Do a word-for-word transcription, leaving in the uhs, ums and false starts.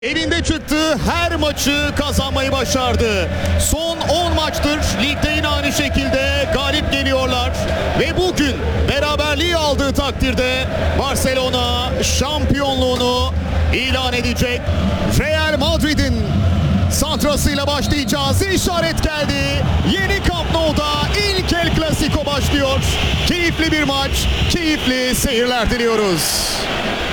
Elinde çıktığı her maçı kazanmayı başardı. Son on maçtır ligde yine aynı şekilde galip geliyorlar. Ve bugün beraberliği aldığı takdirde Barcelona şampiyonluğunu ilan edecek. Real Madrid'in santrasıyla başlayacağız. İşaret geldi. Yeni Camp Nou'da ilk El Clasico başlıyor. Keyifli bir maç, keyifli seyirler diliyoruz.